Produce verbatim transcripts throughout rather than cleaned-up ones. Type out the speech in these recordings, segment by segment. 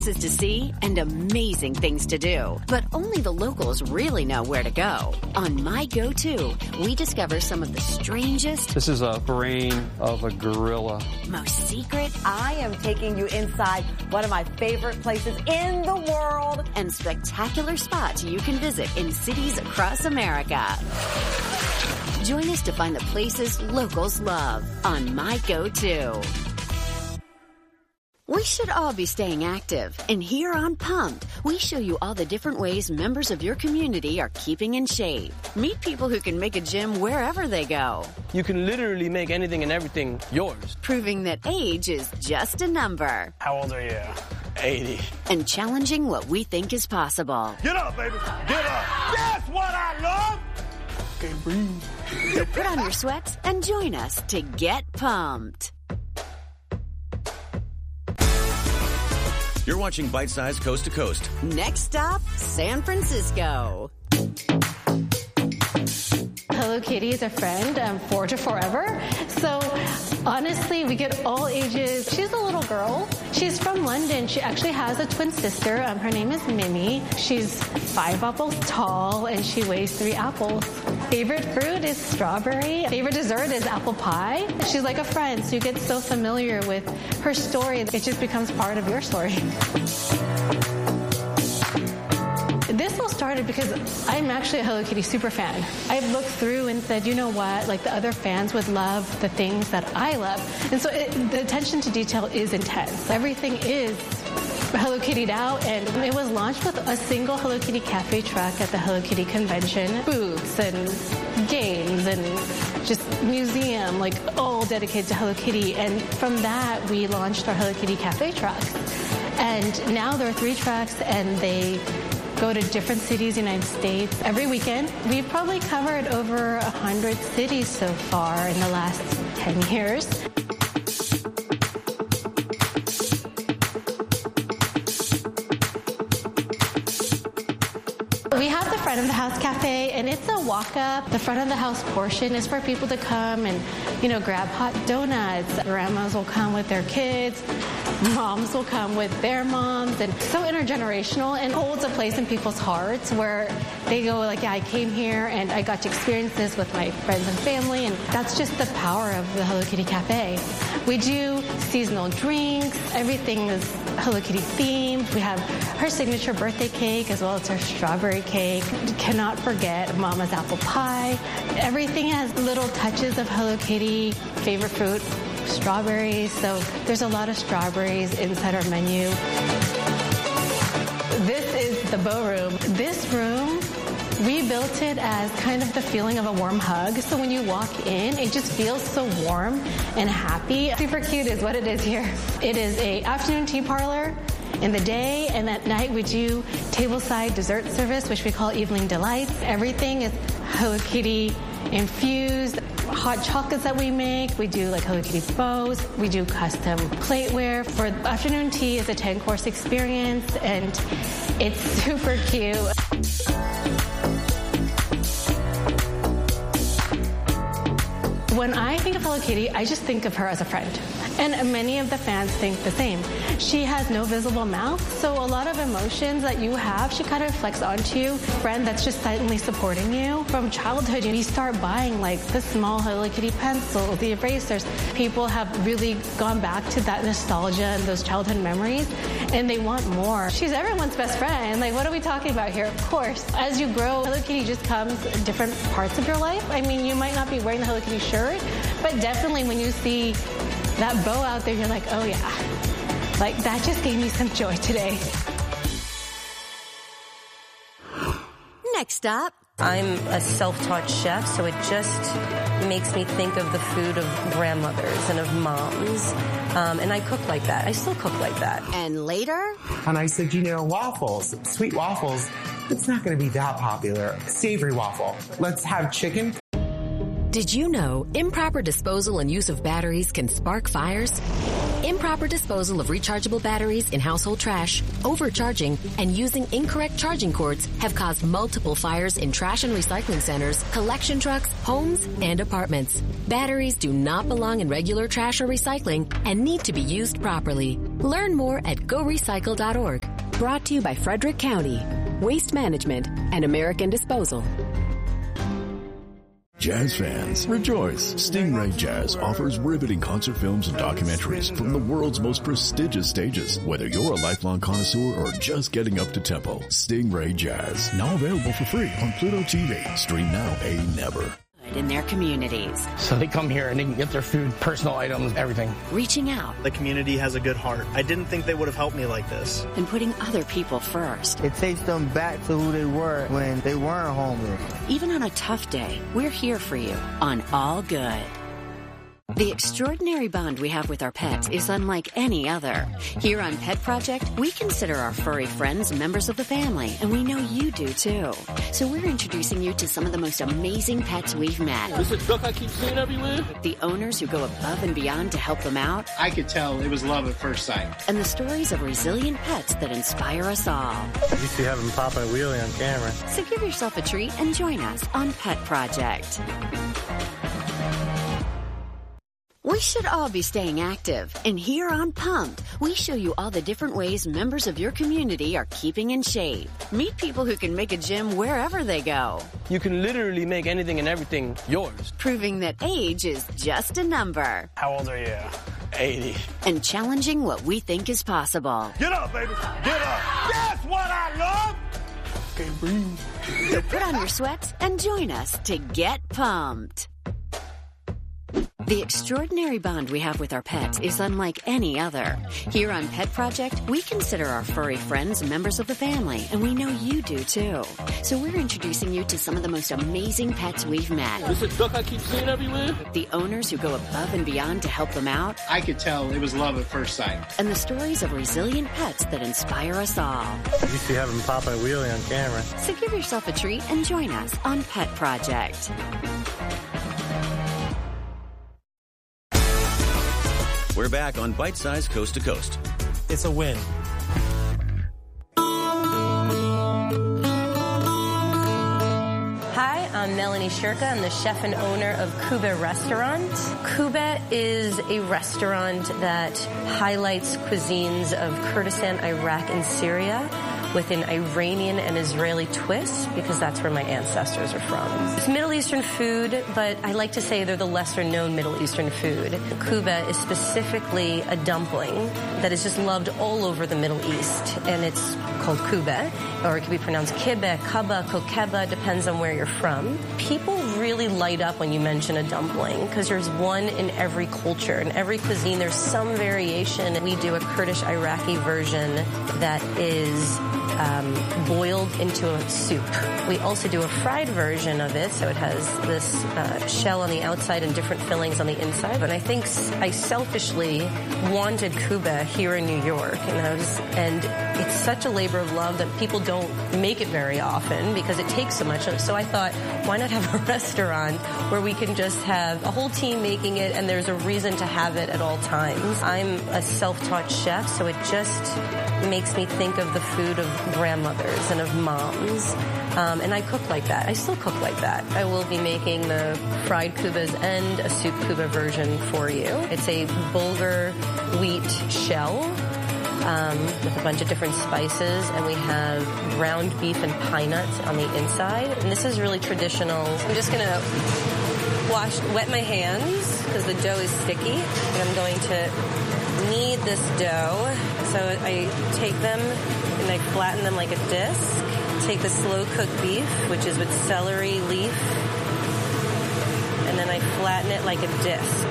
Places to see and amazing things to do, but only the locals really know where to go. On My Go-To, we discover some of the strangest. This is a brain of a gorilla. Most secret. I am taking you inside one of my favorite places in the world. And spectacular spots you can visit in cities across America. Join us to find the places locals love on My Go-To. We should all be staying active, and here on Pumped, we show you all the different ways members of your community are keeping in shape. Meet people who can make a gym wherever they go. You can literally make anything and everything yours. Proving that age is just a number. How old are you? eighty. And challenging what we think is possible. Get up, baby. Get up. That's what I love. Okay, breathe. So put on your sweats and join us to get pumped. You're watching Bite Size Coast to Coast. Next stop, San Francisco. Hello Kitty is a friend um, for to forever. So honestly, we get all ages. She's a little girl. She's from London. She actually has a twin sister. Um, her name is Mimi. She's five apples tall and she weighs three apples. Favorite fruit is strawberry. Favorite dessert is apple pie. She's like a friend, so you get so familiar with her story. It just becomes part of your story. This all started because I'm actually a Hello Kitty super fan. I've looked through and said, you know what, like the other fans would love the things that I love. And so it, the attention to detail is intense. Everything is Hello Kitty'd out, and it was launched with a single Hello Kitty cafe truck at the Hello Kitty convention. Booths and games and just museum, like all dedicated to Hello Kitty. And from that, we launched our Hello Kitty cafe trucks. And now there are three trucks, and they go to different cities in the United States every weekend. We've probably covered over one hundred cities so far in the last ten years. We have the front of the house cafe, and it's a walk-up. The front of the house portion is for people to come and, you know, grab hot donuts. Grandmas will come with their kids. Moms will come with their moms, and so intergenerational, and holds a place in people's hearts where they go like, yeah, I came here and I got to experience this with my friends and family, and that's just the power of the Hello Kitty Cafe. We do seasonal drinks. Everything is Hello Kitty themed. We have her signature birthday cake as well as her strawberry cake. Cannot forget Mama's apple pie. Everything has little touches of Hello Kitty. Favorite fruit, strawberries. So there's a lot of strawberries inside our menu. This is the Beau Room. This room, we built it as kind of the feeling of a warm hug. So when you walk in, it just feels so warm and happy. Super cute is what it is here. It is a afternoon tea parlor in the day, and at night we do tableside dessert service, which we call Evening Delights. Everything is Hello Kitty infused. Hot chocolates that we make. We do like Hello Kitty bows. We do custom plateware. For afternoon tea, it's a ten-course experience, and it's super cute. When I think of Hello Kitty, I just think of her as a friend. And many of the fans think the same. She has no visible mouth, so a lot of emotions that you have, she kind of reflects onto you. Friend that's just silently supporting you. From childhood, you start buying like the small Hello Kitty pencils, the erasers. People have really gone back to that nostalgia and those childhood memories, and they want more. She's everyone's best friend. Like, what are we talking about here? Of course. As you grow, Hello Kitty just comes in different parts of your life. I mean, you might not be wearing the Hello Kitty shirt, but definitely when you see that bow out there, you're like, oh yeah, like that just gave me some joy today. Next up, I'm a self-taught chef, so it just makes me think of the food of grandmothers and of moms. Um, and I cook like that. I still cook like that. And later? And I said, you know, waffles, sweet waffles, it's not going to be that popular. Savory waffle. Let's have chicken. Did you know improper disposal and use of batteries can spark fires? Improper disposal of rechargeable batteries in household trash, overcharging, and using incorrect charging cords have caused multiple fires in trash and recycling centers, collection trucks, homes, and apartments. Batteries do not belong in regular trash or recycling and need to be used properly. Learn more at go recycle dot org. Brought to you by Frederick County, Waste Management, and American Disposal. Jazz fans, rejoice! Stingray Jazz offers riveting concert films and documentaries from the world's most prestigious stages. Whether you're a lifelong connoisseur or just getting up to tempo, Stingray Jazz, now available for free on Pluto T V. Stream now, pay never. In their communities. So they come here and they can get their food, personal items, everything. Reaching out. The community has a good heart. I didn't think they would have helped me like this. And putting other people first. It takes them back to who they were when they weren't homeless. Even on a tough day, we're here for you on All Good. The extraordinary bond we have with our pets is unlike any other. Here on Pet Project, we consider our furry friends members of the family, and we know you do too. So we're introducing you to some of the most amazing pets we've met. This is duck I keep seeing everywhere. The owners who go above and beyond to help them out. I could tell it was love at first sight. And the stories of resilient pets that inspire us all. You see having Papa and Wheelie on camera. So give yourself a treat and join us on Pet Project. We should all be staying active, and here on Pumped, we show you all the different ways members of your community are keeping in shape. Meet people who can make a gym wherever they go. You can literally make anything and everything yours. Proving that age is just a number. How old are you? eighty. And challenging what we think is possible. Get up, baby. Get up. That's what I love. Can't breathe. So put on your sweats and join us to get pumped. The extraordinary bond we have with our pets is unlike any other. Here on Pet Project, we consider our furry friends members of the family, and we know you do too. So we're introducing you to some of the most amazing pets we've met. This is duck I keep seeing everywhere. The owners who go above and beyond to help them out. I could tell it was love at first sight. And the stories of resilient pets that inspire us all. You see having Papa and Wheelie on camera. So give yourself a treat and join us on Pet Project. We're back on Bite Size Coast to Coast. It's a win. Hi, I'm Melanie Shirka. I'm the chef and owner of Kuba Restaurant. Kuba is a restaurant that highlights cuisines of Kurdistan, Iraq, and Syria with an Iranian and Israeli twist, because that's where my ancestors are from. It's Middle Eastern food, but I like to say they're the lesser-known Middle Eastern food. Kuba is specifically a dumpling that is just loved all over the Middle East, and it's called Kuba, or it can be pronounced kibbeh, kaba, kokeba, depends on where you're from. People really light up when you mention a dumpling, because there's one in every culture. In every cuisine, there's some variation. We do a Kurdish Iraqi version that is Um, boiled into a soup. We also do a fried version of it, so it has this uh, shell on the outside and different fillings on the inside. But I think I selfishly wanted Kuba here in New York, and, I was, and it's such a labor of love that people don't make it very often because it takes so much. So I thought, why not have a restaurant where we can just have a whole team making it, and there's a reason to have it at all times. I'm a self-taught chef, so it just makes me think of the food of grandmothers and of moms. Um, and I cook like that. I still cook like that. I will be making the fried kubas and a soup kuba version for you. It's a bulgur wheat shell um, with a bunch of different spices, and we have ground beef and pine nuts on the inside. And this is really traditional. I'm just going to wash, wet my hands because the dough is sticky. And I'm going to knead this dough. So I take them and I flatten them like a disc. Take the slow-cooked beef, which is with celery leaf, and then I flatten it like a disc.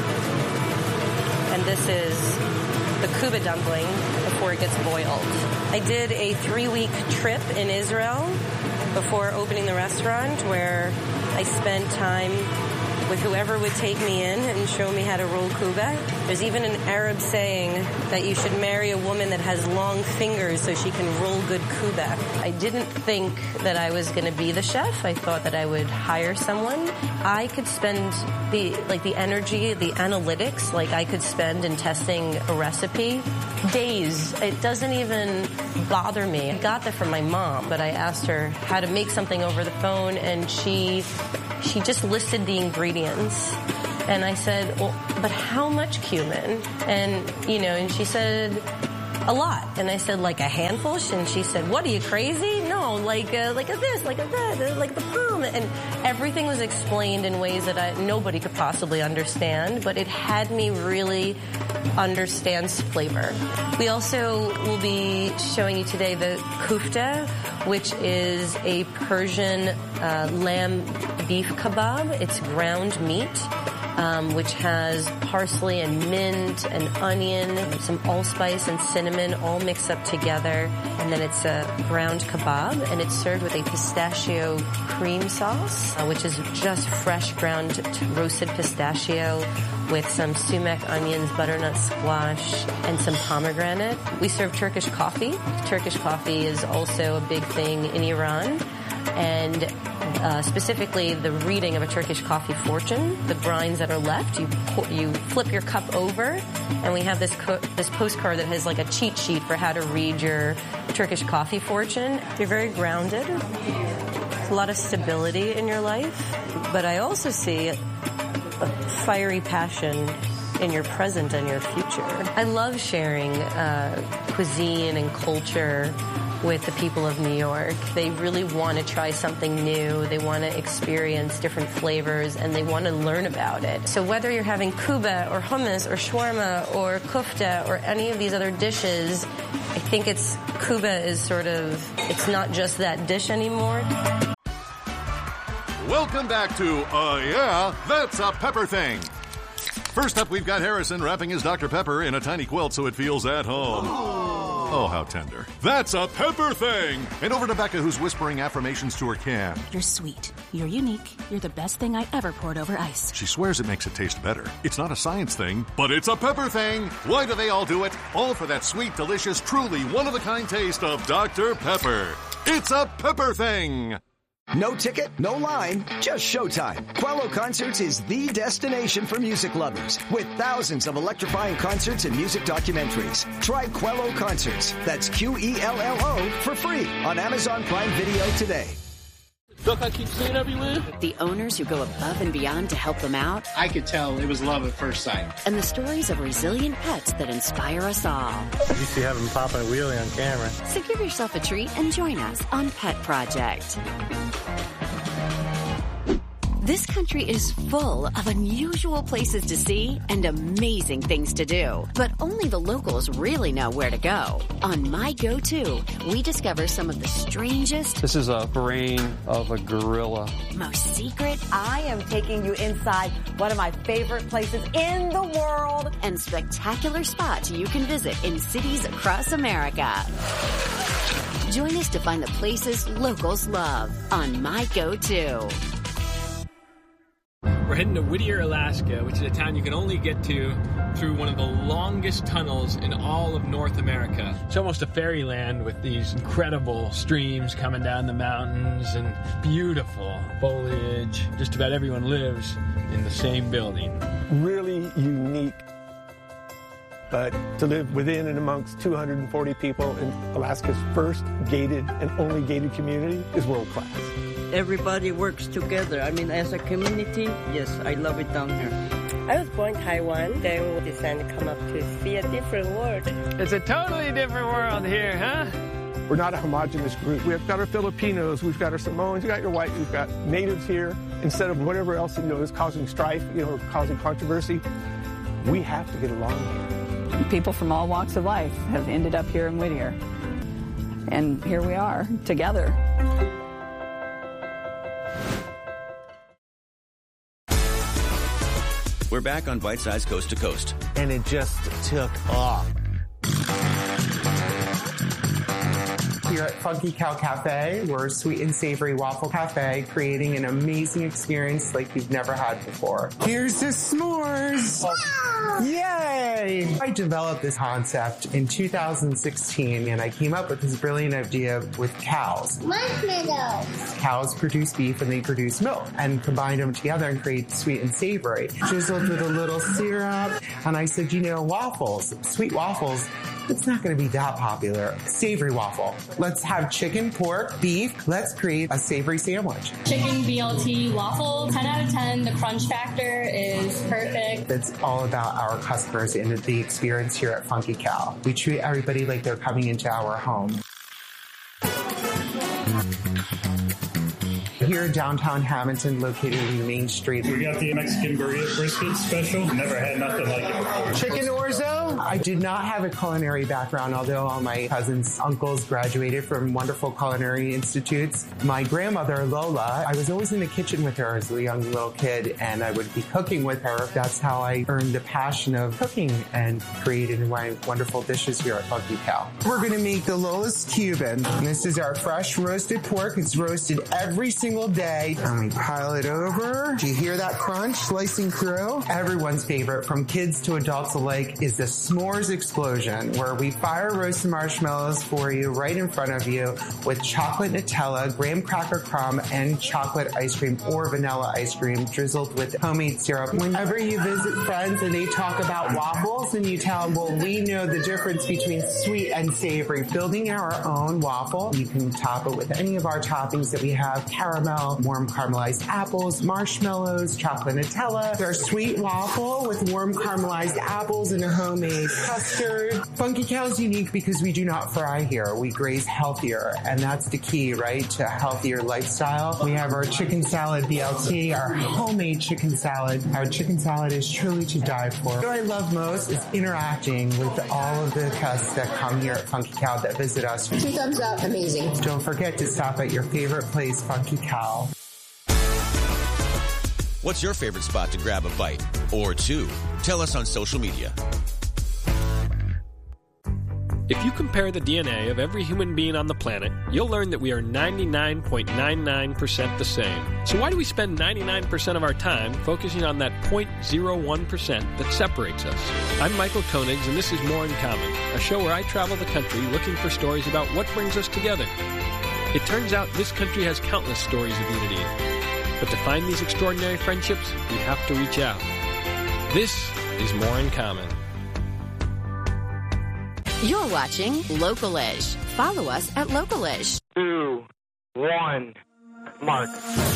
And this is the Kuba dumpling before it gets boiled. I did a three-week trip in Israel before opening the restaurant where I spent time with whoever would take me in and show me how to roll Kuba. There's even an Arab saying that you should marry a woman that has long fingers so she can roll good kubek. I didn't think that I was going to be the chef. I thought that I would hire someone. I could spend the like the energy, the analytics, like I could spend in testing a recipe days. It doesn't even bother me. I got that from my mom, but I asked her how to make something over the phone, and she she just listed the ingredients. And I said, well, but how much cumin? And, you know, and she said, a lot. And I said, like a handful? And she said, what, are you crazy? No, like uh, like a this, like a that, like the palm. And everything was explained in ways that I, nobody could possibly understand, but it had me really understand flavor. We also will be showing you today the kufta, which is a Persian uh, lamb beef kebab. It's ground meat. Um, which has parsley and mint and onion, and some allspice and cinnamon all mixed up together. And then it's a ground kebab, and it's served with a pistachio cream sauce, uh, which is just fresh ground roasted pistachio with some sumac onions, butternut squash, and some pomegranate. We serve Turkish coffee. Turkish coffee is also a big thing in Iran. And uh, specifically the reading of a Turkish coffee fortune, the grinds that are left, you pour, you flip your cup over, and we have this co- this postcard that has like a cheat sheet for how to read your Turkish coffee fortune. You're very grounded. There's a lot of stability in your life, but I also see a fiery passion in your present and your future. I love sharing uh, cuisine and culture with the people of New York. They really want to try something new. They want to experience different flavors, and they want to learn about it. So whether you're having kuba or hummus or shawarma or kufta or any of these other dishes, I think it's kuba is sort of, it's not just that dish anymore. Welcome back to Uh Yeah, That's a Pepper Thing. First up, we've got Harrison wrapping his Doctor Pepper in a tiny quilt so it feels at home. Oh, how tender. That's a Pepper Thing! And over to Becca, who's whispering affirmations to her can. You're sweet. You're unique. You're the best thing I ever poured over ice. She swears it makes it taste better. It's not a science thing, but it's a Pepper Thing! Why do they all do it? All for that sweet, delicious, truly one-of-a-kind taste of Doctor Pepper. It's a Pepper Thing! No ticket, no line, just showtime. Quello Concerts is the destination for music lovers, with thousands of electrifying concerts and music documentaries. Try Quello Concerts, that's Q E L L O, for free on Amazon Prime Video today. Look, I keep seeing everywhere. The owners who go above and beyond to help them out. I could tell it was love at first sight. And the stories of resilient pets that inspire us all. You see having popping a wheelie on camera. So give yourself a treat and join us on Pet Project. This country is full of unusual places to see and amazing things to do. But only the locals really know where to go. On My Go-To, we discover some of the strangest... This is a brain of a gorilla. ...most secret... I am taking you inside one of my favorite places in the world. ...and spectacular spots you can visit in cities across America. Join us to find the places locals love on My Go-To. We're heading to Whittier, Alaska, which is a town you can only get to through one of the longest tunnels in all of North America. It's almost a fairyland with these incredible streams coming down the mountains and beautiful foliage. Just about everyone lives in the same building. Really unique. But to live within and amongst two hundred forty people in Alaska's first gated and only gated community is world class. Everybody works together. I mean, as a community, yes, I love it down here. I was born in Taiwan, then we decided to come up to see a different world. It's a totally different world here, huh? We're not a homogenous group. We've got our Filipinos, we've got our Samoans, you've got your white, we've got natives here. Instead of whatever else, you know, is causing strife, you know, causing controversy, we have to get along here. People from all walks of life have ended up here in Whittier. And here we are, together. We're back on Bite Size Coast to Coast. And it just took off. You're here at Funky Cow Cafe. We're a sweet and savory waffle cafe, creating an amazing experience like you've never had before. Here's the s'mores! Yay! I developed this concept in two thousand sixteen, and I came up with this brilliant idea with cows. Marshmallows. Cows produce beef and they produce milk, and combine them together and create sweet and savory. Drizzled with a little syrup, and I said, you know, waffles, sweet waffles, it's not going to be that popular. Savory waffle. Let's have chicken, pork, beef. Let's create a savory sandwich. Chicken B L T waffle, ten out of ten. The crunch factor is perfect. It's all about our customers and the experience here at Funky Cow. We treat everybody like they're coming into our home. Here in downtown Hamilton, located in Main Street. We got the Mexican burrito brisket special. Never had nothing like it before. Chicken orzo? I did not have a culinary background, although all my cousins, uncles graduated from wonderful culinary institutes. My grandmother, Lola, I was always in the kitchen with her as a young little kid, and I would be cooking with her. That's how I earned the passion of cooking and created my wonderful dishes here at Funky Cow. We're going to make the Lola's Cuban. And this is our fresh roasted pork. It's roasted every single day. And we pile it over. Do you hear that crunch slicing through? Everyone's favorite, from kids to adults alike, is the s'mores explosion, where we fire roasted marshmallows for you right in front of you with chocolate Nutella, graham cracker crumb, and chocolate ice cream or vanilla ice cream drizzled with homemade syrup. Whenever you visit friends and they talk about waffles and you tell them, well, we know the difference between sweet and savory. Building our own waffle, you can top it with any of our toppings that we have: caramel, warm caramelized apples, marshmallows, chocolate Nutella. Our sweet waffle with warm caramelized apples and a homemade custard. Funky Cow is unique because we do not fry here. We graze healthier, and that's the key, right, to a healthier lifestyle. We have our chicken salad B L T, our homemade chicken salad. Our chicken salad is truly to die for. What I love most is interacting with all of the guests that come here at Funky Cow that visit us. Two thumbs up. Amazing. Don't forget to stop at your favorite place, Funky Cow. What's your favorite spot to grab a bite or two? Tell us on social media. If you compare the D N A of every human being on the planet, you'll learn that we are ninety-nine point nine nine percent the same. So why do we spend ninety-nine percent of our time focusing on that zero point zero one percent that separates us? I'm Michael Koenigs, and this is More in Common, a show where I travel the country looking for stories about what brings us together. It turns out this country has countless stories of unity. But to find these extraordinary friendships, we have to reach out. This is More in Common. You're watching Local-ish. Follow us at Local-ish. Two, one, mark.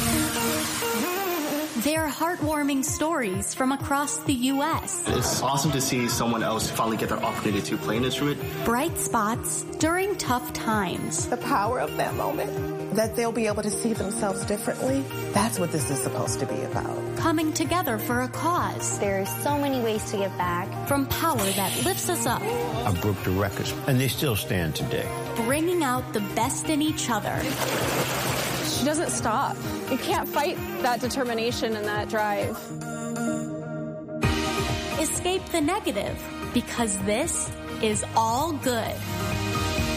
They're heartwarming stories from across the U S It's awesome to see someone else finally get their opportunity to play an instrument. Bright spots during tough times. The power of that moment, that they'll be able to see themselves differently. That's what this is supposed to be about. Coming together for a cause. There's so many ways to give back. From power that lifts us up. I broke the records, and they still stand today. Bringing out the best in each other. She doesn't stop. You can't fight that determination and that drive. Escape the negative, because this is all good.